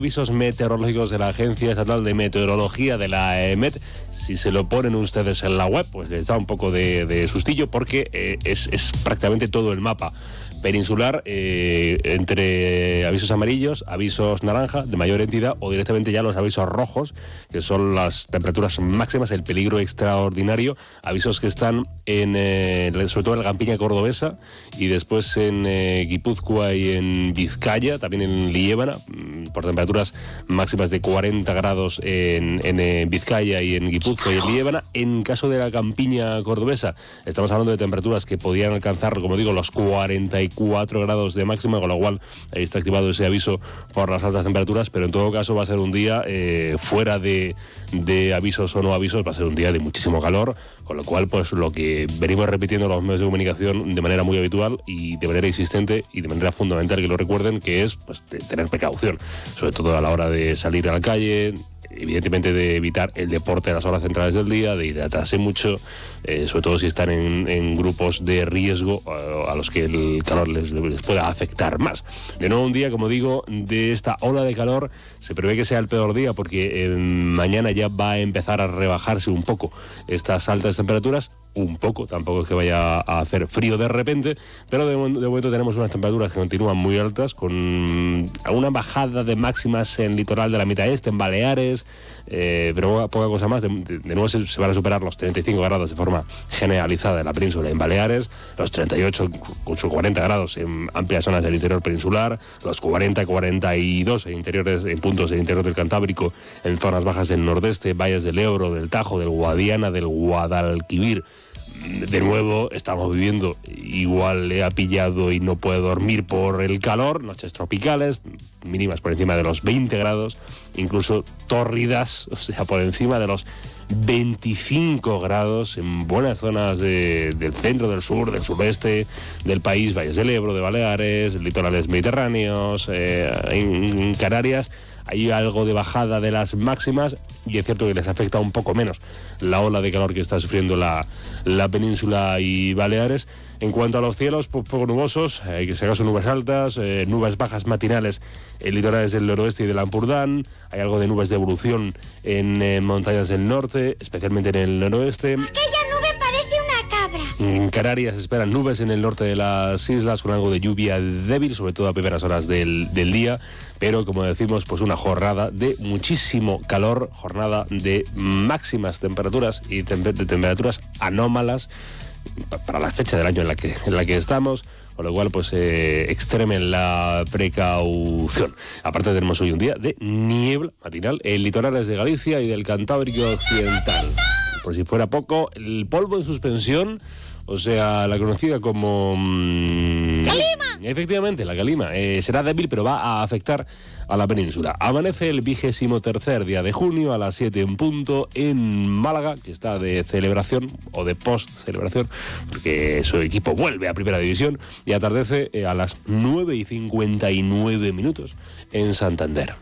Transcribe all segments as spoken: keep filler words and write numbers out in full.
Avisos meteorológicos de la Agencia Estatal de Meteorología de la EMET. Si se lo ponen ustedes en la web, pues les da un poco de, de sustillo porque eh, es, es prácticamente todo el mapa peninsular eh, entre avisos amarillos, avisos naranja de mayor entidad o directamente ya los avisos rojos, que son las temperaturas máximas, el peligro extraordinario, avisos que están en eh, sobre todo en la campiña cordobesa y después en eh, Guipúzcoa y en Vizcaya, también en Liébana, por temperaturas máximas de cuarenta grados en, en, en Vizcaya y en Guipúzcoa y en Liébana. En caso de la campiña cordobesa, estamos hablando de temperaturas que podían alcanzar, como digo, los cuarenta y cuatro grados de máxima, con lo cual ahí está activado ese aviso por las altas temperaturas, pero en todo caso va a ser un día eh, fuera de, de avisos o no avisos, va a ser un día de muchísimo calor, con lo cual pues lo que venimos repitiendo los medios de comunicación de manera muy habitual y de manera insistente y de manera fundamental que lo recuerden, que es pues de tener precaución, sobre todo a la hora de salir a la calle, evidentemente de evitar el deporte a las horas centrales del día, de hidratarse mucho, eh, sobre todo si están en, en grupos de riesgo eh, a los que el calor les, les pueda afectar más. De nuevo un día, como digo, de esta ola de calor, se prevé que sea el peor día porque eh, mañana ya va a empezar a rebajarse un poco estas altas temperaturas, un poco, tampoco es que vaya a hacer frío de repente, pero de, de momento tenemos unas temperaturas que continúan muy altas, con una bajada de máximas en litoral de la mitad este, en Baleares, eh, pero poca cosa más. De, de, de nuevo se, se van a superar los treinta y cinco grados de forma generalizada en la península en Baleares, los treinta y ocho con sus cuarenta grados en amplias zonas del interior peninsular, los cuarenta cuarenta y dos en interiores, en puntos del interior del Cantábrico, en zonas bajas del nordeste, valles del Ebro, del Tajo, del Guadiana, del Guadalquivir. De nuevo estamos viviendo, igual le ha pillado y no puede dormir por el calor, noches tropicales, mínimas por encima de los veinte grados, incluso tórridas, o sea, por encima de los veinticinco grados en buenas zonas de, del centro, del sur, del sureste del país, valles del Ebro, de Baleares, litorales mediterráneos, eh, en, en Canarias. Hay algo de bajada de las máximas y es cierto que les afecta un poco menos la ola de calor que está sufriendo la, la península y Baleares. En cuanto a los cielos, pues poco nubosos, hay que sacar nubes altas, eh, nubes bajas matinales en litorales del noroeste y del Ampurdán, hay algo de nubes de evolución en eh, montañas del norte, especialmente en el noroeste. Aquella nube parece una cabra. En Canarias se esperan nubes en el norte de las islas con algo de lluvia débil, sobre todo a primeras horas del, del día, pero como decimos, pues una jornada de muchísimo calor, jornada de máximas temperaturas y tem- de temperaturas anómalas para la fecha del año en la que, en la que estamos, con lo cual pues eh, extremen la precaución. Aparte tenemos hoy un día de niebla matinal en litorales de Galicia y del Cantábrico Occidental. Por si fuera poco, el polvo en suspensión, o sea, la conocida como... Mmm, ¡Calima! Efectivamente, la calima. Eh, será débil, pero va a afectar a la península. Amanece el vigésimo tercer día de junio a las siete en punto en Málaga, que está de celebración o de post-celebración, porque su equipo vuelve a Primera División, y atardece eh, a las nueve y cincuenta y nueve minutos en Santander.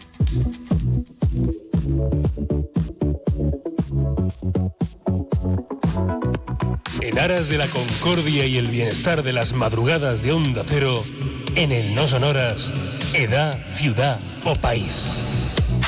En aras de la concordia y el bienestar de las madrugadas de Onda Cero, en el No Sonoras, edad, ciudad o país.